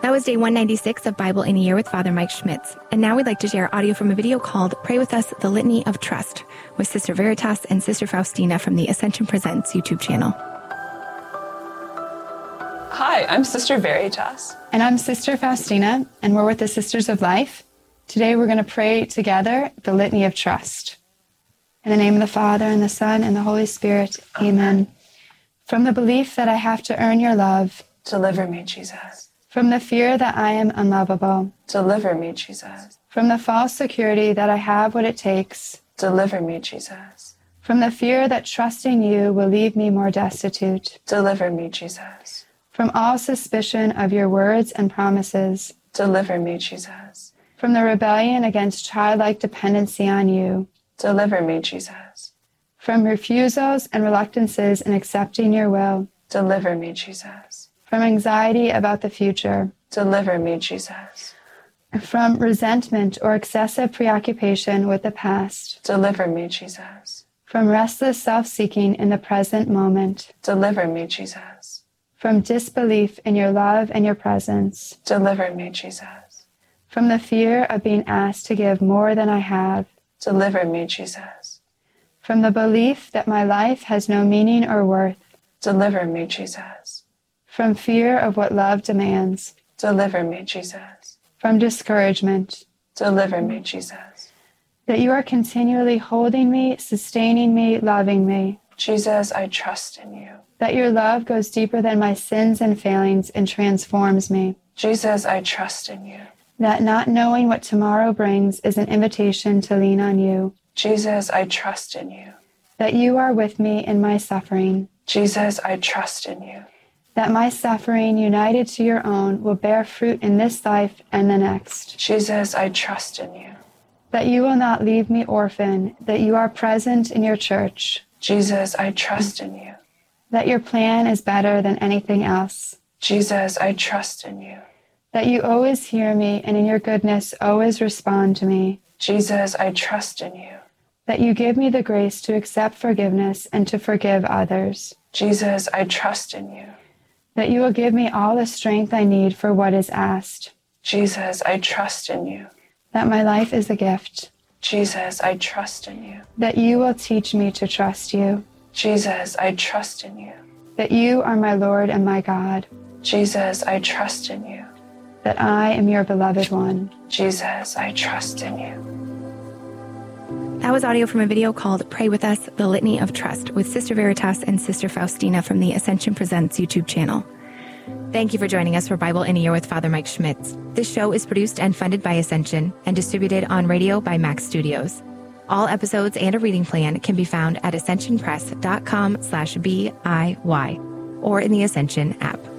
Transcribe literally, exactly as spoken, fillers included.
That was day one ninety-six of Bible in a Year with Father Mike Schmitz. And now we'd like to share audio from a video called Pray With Us, The Litany of Trust, with Sister Veritas and Sister Faustina from the Ascension Presents YouTube channel. Hi, I'm Sister Veritas. And I'm Sister Faustina, and we're with the Sisters of Life. Today we're going to pray together the Litany of Trust. In the name of the Father, and the Son, and the Holy Spirit, amen. From the belief that I have to earn your love, Deliver me, Jesus. from the fear that I am unlovable, Deliver me, Jesus. from the false security that I have what it takes, Deliver me, Jesus. from the fear that trusting you will leave me more destitute, Deliver me, Jesus. from all suspicion of your words and promises, Deliver me, Jesus. from the rebellion against childlike dependency on you, Deliver me, Jesus. from refusals and reluctances in accepting your will, Deliver me, Jesus. from anxiety about the future, Deliver me, Jesus. from resentment or excessive preoccupation with the past, Deliver me, Jesus. from restless self-seeking in the present moment, Deliver me, Jesus. from disbelief in your love and your presence, Deliver me, Jesus. from the fear of being asked to give more than I have, Deliver me, Jesus. from the belief that my life has no meaning or worth, Deliver me, Jesus. from fear of what love demands, Deliver me, Jesus. from discouragement, Deliver me, Jesus. that you are continually holding me, sustaining me, loving me, Jesus, I trust in you. that your love goes deeper than my sins and failings and transforms me, Jesus, I trust in you. that not knowing what tomorrow brings is an invitation to lean on you, Jesus, I trust in you. that you are with me in my suffering, Jesus, I trust in you. that my suffering united to your own will bear fruit in this life and the next, Jesus, I trust in you. that you will not leave me orphan, that you are present in your church, Jesus, I trust in you. that your plan is better than anything else, Jesus, I trust in you. that you always hear me and in your goodness always respond to me, Jesus, I trust in you. that you give me the grace to accept forgiveness and to forgive others, Jesus, I trust in you. that you will give me all the strength I need for what is asked, Jesus, I trust in you. that my life is a gift, Jesus, I trust in you. that you will teach me to trust you, Jesus, I trust in you. that you are my Lord and my God, Jesus, I trust in you. that I am your beloved one. Jesus, I trust in you. That was audio from a video called Pray With Us, The Litany of Trust, with Sister Veritas and Sister Faustina from the Ascension Presents YouTube channel. Thank you for joining us for Bible in a Year with Father Mike Schmitz. This show is produced and funded by Ascension and distributed on radio by Max Studios. All episodes and a reading plan can be found at ascensionpress.com slash B I Y or in the Ascension app.